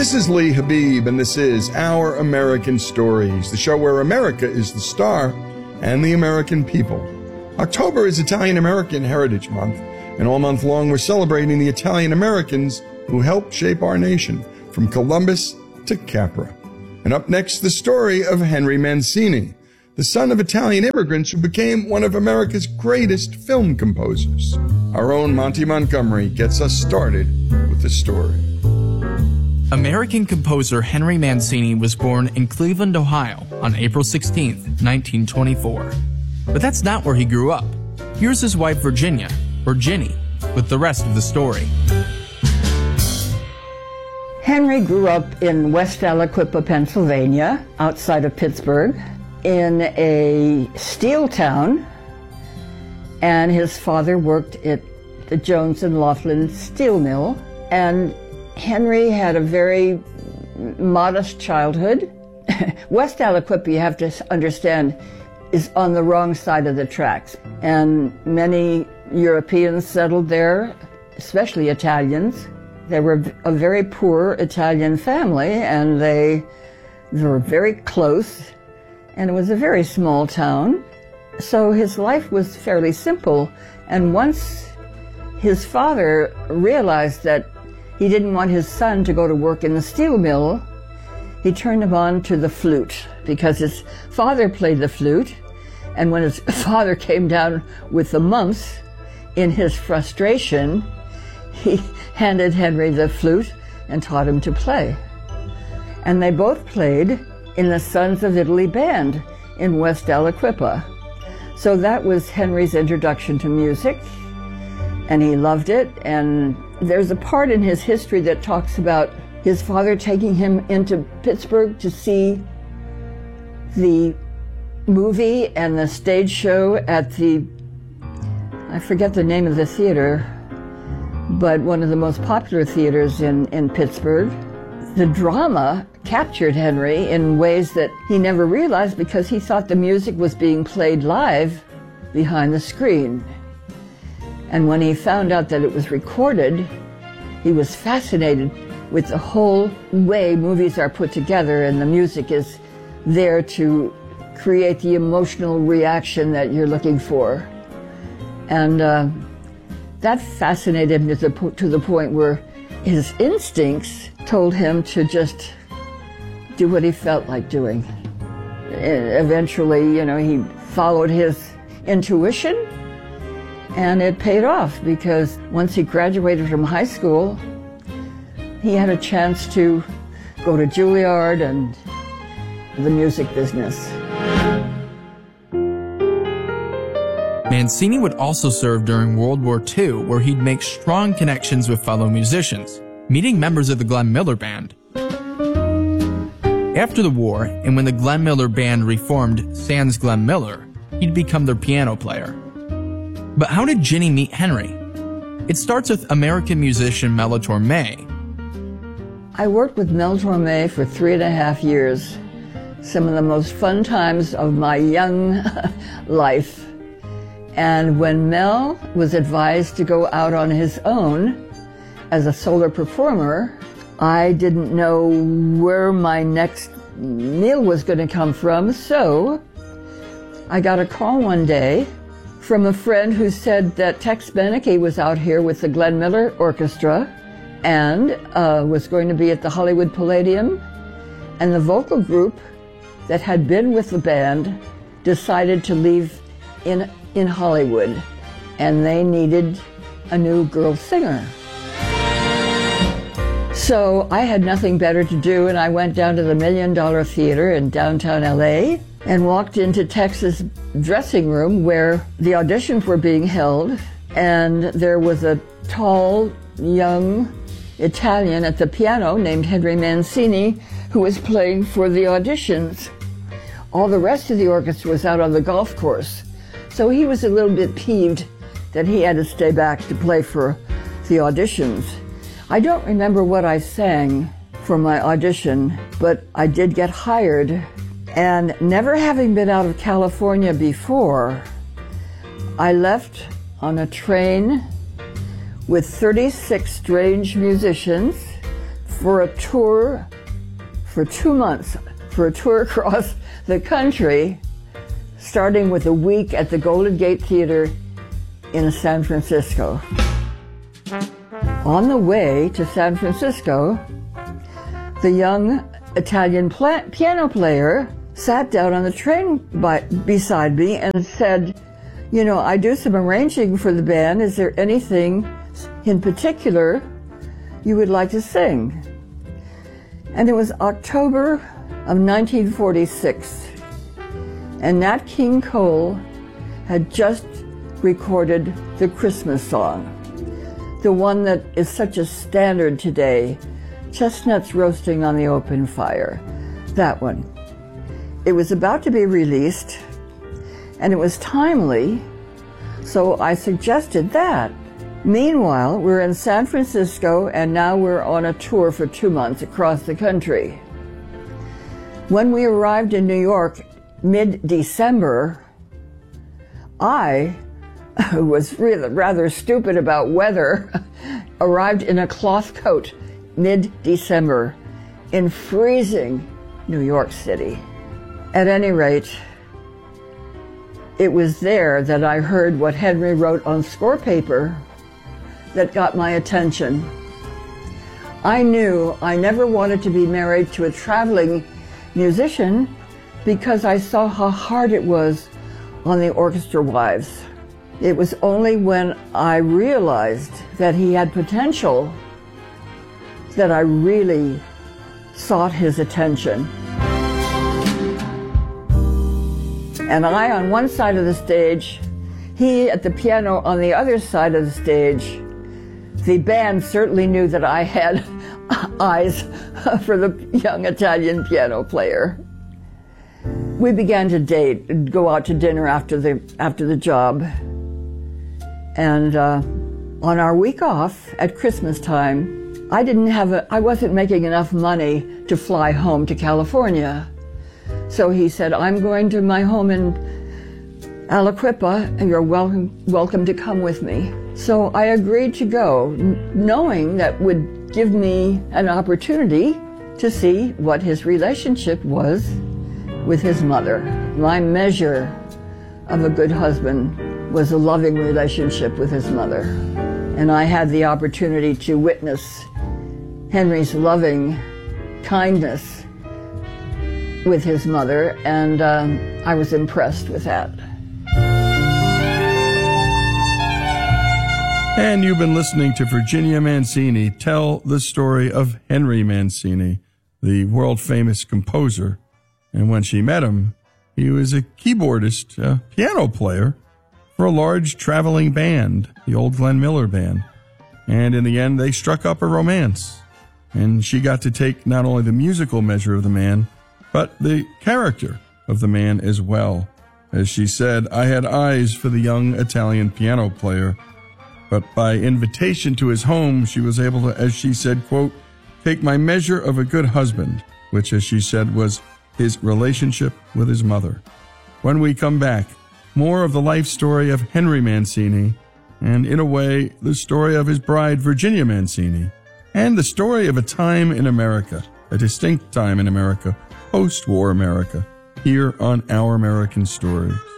This is Lee Habib, and this is Our American Stories, the show where America is the star and the American people. October is Italian American Heritage Month, and all month long we're celebrating the Italian Americans who helped shape our nation, from Columbus to Capra. And up next, the story of Henry Mancini, the son of Italian immigrants who became one of America's greatest film composers. Our own Monty Montgomery gets us started with the story. American composer Henry Mancini was born in Cleveland, Ohio on April 16, 1924. But that's not where he grew up. Here's his wife Virginia, or Ginny, with the rest of the story. Henry grew up in West Aliquippa, Pennsylvania, outside of Pittsburgh, in a steel town, and his father worked at the Jones and Laughlin steel mill, and Henry had a very modest childhood. West Aliquippa, you have to understand, is on the wrong side of the tracks, and many Europeans settled there, especially Italians. They were a very poor Italian family, and they were very close, and it was a very small town. So his life was fairly simple, and once his father realized that he didn't want his son to go to work in the steel mill, he turned him on to the flute, because his father played the flute, and when his father came down with the mumps, in his frustration, he handed Henry the flute and taught him to play. And they both played in the Sons of Italy band in West Aliquippa. So that was Henry's introduction to music, and he loved it. And there's a part in his history that talks about his father taking him into Pittsburgh to see the movie and the stage show at the, I forget the name of the theater, but one of the most popular theaters in Pittsburgh. The drama captured Henry in ways that he never realized, because he thought the music was being played live behind the screen. And when he found out that it was recorded, he was fascinated with the whole way movies are put together, and the music is there to create the emotional reaction that you're looking for. And that fascinated him to the point where his instincts told him to just do what he felt like doing. Eventually, he followed his intuition, and it paid off, because once he graduated from high school, he had a chance to go to Juilliard and the music business. Mancini would also serve during World War II, where he'd make strong connections with fellow musicians, meeting members of the Glenn Miller Band. After the war, and when the Glenn Miller Band reformed sans Glenn Miller, he'd become their piano player. But how did Ginny meet Henry? It starts with American musician Mel Torme. I worked with Mel Torme for 3.5 years, some of the most fun times of my young life. And when Mel was advised to go out on his own as a solo performer, I didn't know where my next meal was going to come from, so I got a call one day from a friend who said that Tex Beneke was out here with the Glenn Miller Orchestra and was going to be at the Hollywood Palladium, and the vocal group that had been with the band decided to leave in Hollywood, and they needed a new girl singer. So I had nothing better to do, and I went down to the $1 Million Theater in downtown LA and walked into Tex's dressing room where the auditions were being held, and there was a tall, young Italian at the piano named Henry Mancini, who was playing for the auditions. All the rest of the orchestra was out on the golf course, so he was a little bit peeved that he had to stay back to play for the auditions. I don't remember what I sang for my audition, but I did get hired. And never having been out of California before, I left on a train with 36 strange musicians for a tour for 2 months, for a tour across the country, starting with a week at the Golden Gate Theater in San Francisco. On the way to San Francisco, the young Italian piano player sat down on the train beside me and said, "You know, I do some arranging for the band. Is there anything in particular you would like to sing?" And it was October of 1946, and Nat King Cole had just recorded the Christmas song, the one that is such a standard today, "Chestnuts Roasting on the Open Fire," that one. It was about to be released, and it was timely, so I suggested that. Meanwhile, we're in San Francisco, and now we're on a tour for 2 months across the country. When we arrived in New York mid-December, I, who was really rather stupid about weather, arrived in a cloth coat mid-December in freezing New York City. At any rate, it was there that I heard what Henry wrote on score paper that got my attention. I knew I never wanted to be married to a traveling musician because I saw how hard it was on the orchestra wives. It was only when I realized that he had potential that I really sought his attention. And I on one side of the stage, he at the piano on the other side of the stage. The band certainly knew that I had eyes for the young Italian piano player. We began to date and go out to dinner after the job. And on our week off at Christmas time, I wasn't making enough money to fly home to California. So he said, "I'm going to my home in Aliquippa, and you're welcome to come with me." So I agreed to go, knowing that would give me an opportunity to see what his relationship was with his mother. My measure of a good husband was a loving relationship with his mother. And I had the opportunity to witness Henry's loving kindness with his mother, and I was impressed with that. And you've been listening to Virginia Mancini tell the story of Henry Mancini, the world-famous composer. And when she met him, he was a keyboardist, a piano player for a large traveling band, the old Glenn Miller Band. And in the end, they struck up a romance. And she got to take not only the musical measure of the man, but the character of the man as well. As she said, "I had eyes for the young Italian piano player." But by invitation to his home, she was able to, as she said, quote, "take my measure of a good husband," which, as she said, was his relationship with his mother. When we come back, more of the life story of Henry Mancini, and in a way, the story of his bride, Virginia Mancini, and the story of a time in America, a distinct time in America, post-war America, here on Our American Stories.